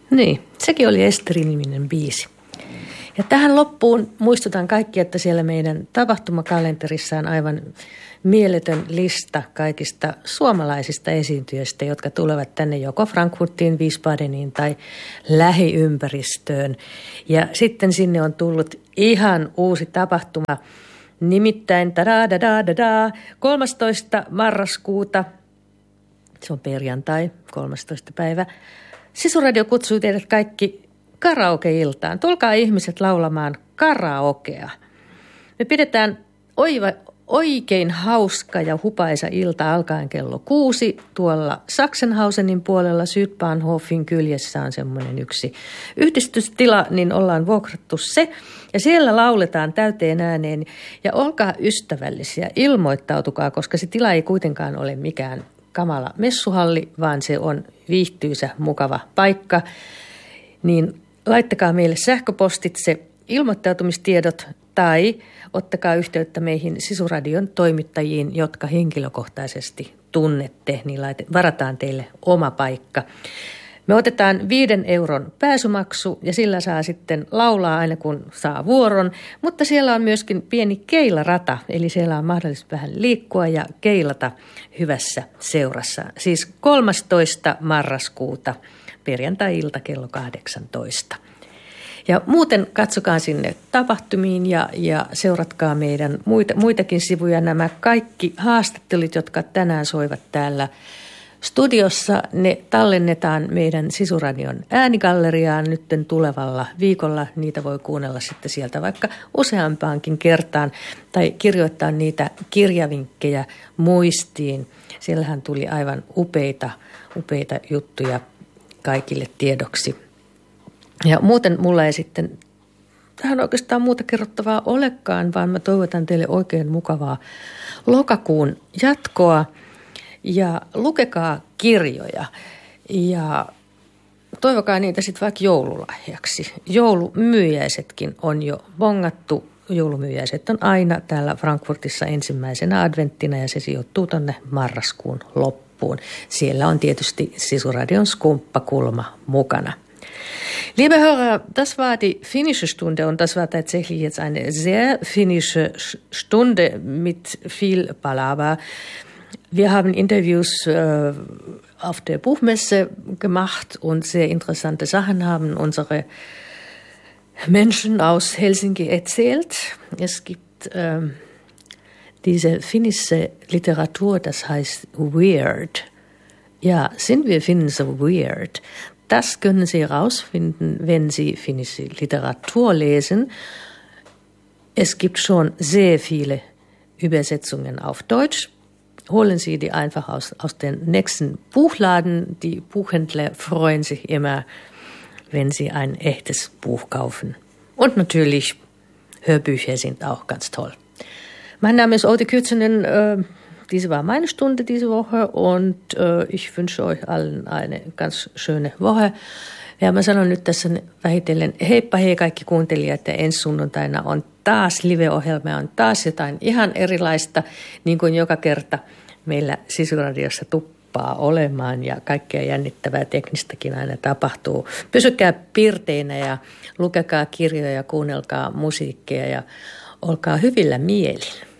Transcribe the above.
Niin, sekin oli Esteri-niminen biisi. Ja tähän loppuun muistutan kaikki, että siellä meidän tapahtumakalenterissa on aivan mieletön lista kaikista suomalaisista esiintyjistä, jotka tulevat tänne joko Frankfurtiin, Wiesbadeniin tai lähiympäristöön. Ja sitten sinne on tullut ihan uusi tapahtuma, nimittäin 13. marraskuuta, se on perjantai, 13. päivä. Sisuradio kutsuu teidät kaikki karaoke-iltaan. Tulkaa ihmiset laulamaan karaokea. Me pidetään oikein hauska ja hupaisa ilta alkaen kello 6. Tuolla Sachsenhausenin puolella Südbahnhofin kyljessä on semmoinen yksi yhdistystila, niin ollaan vuokrattu se. Ja siellä lauletaan täyteen ääneen ja olkaa ystävällisiä, ilmoittautukaa, koska se tila ei kuitenkaan ole mikään kamala messuhalli, vaan se on viihtyisä, mukava paikka. Niin laittakaa meille sähköpostitse ilmoittautumistiedot tai ottakaa yhteyttä meihin Sisuradion toimittajiin, jotka henkilökohtaisesti tunnette, niin varataan teille oma paikka. Me otetaan 5 euron pääsymaksu ja sillä saa sitten laulaa aina kun saa vuoron, mutta siellä on myöskin pieni keilarata, eli siellä on mahdollista vähän liikkua ja keilata hyvässä seurassa. Siis 13. marraskuuta, perjantai-ilta kello 18. Ja muuten katsokaa sinne tapahtumiin ja seuratkaa meidän muitakin sivuja. Nämä kaikki haastattelut, jotka tänään soivat täällä studiossa, ne tallennetaan meidän Sisuradion äänigalleriaan nytten tulevalla viikolla. Niitä voi kuunnella sitten sieltä vaikka useampaankin kertaan tai kirjoittaa niitä kirjavinkkejä muistiin. Siellähän tuli aivan upeita juttuja kaikille tiedoksi. Ja muuten mulla ei sitten tähän oikeastaan muuta kerrottavaa olekaan, vaan mä toivotan teille oikein mukavaa lokakuun jatkoa ja lukekaa kirjoja ja toivokaa niitä sitten vaikka joululahjaksi. Joulumyyjäisetkin on jo bongattu. Joulumyyjäiset on aina täällä Frankfurtissa ensimmäisenä adventtina ja se sijoittuu tonne marraskuun loppuun. Siellä on tietysti Sisuradion skumppakulma mukana. Liebe Hörer, das war die finnische Stunde und das war tatsächlich jetzt eine sehr finnische Stunde mit viel Palaver. Wir haben Interviews auf der Buchmesse gemacht und sehr interessante Sachen haben unsere Menschen aus Helsinki erzählt. Es gibt diese finnische Literatur, das heißt weird. Ja, sind wir Finnen so weird? Das können Sie herausfinden, wenn Sie finnische Literatur lesen. Es gibt schon sehr viele Übersetzungen auf Deutsch. Holen Sie die einfach aus den nächsten Buchladen. Die Buchhändler freuen sich immer, wenn Sie ein echtes Buch kaufen. Und natürlich, Hörbücher sind auch ganz toll. Mein Name ist Outi Kürtsonen. Diese war meine Stunde diese Woche und ich wünsche euch allen eine ganz schöne Woche. Ja mä sanon nyt tässä vähitellen heippa hei kaikki kuuntelijat ja ensi sunnuntaina on taas live-ohjelma, on taas jotain ihan erilaista, niin kuin joka kerta meillä Sisuradiossa tuppaa olemaan ja kaikkea jännittävää teknistäkin aina tapahtuu. Pysykää pirteinä ja lukekaa kirjoja, kuunnelkaa musiikkia ja olkaa hyvillä mielin.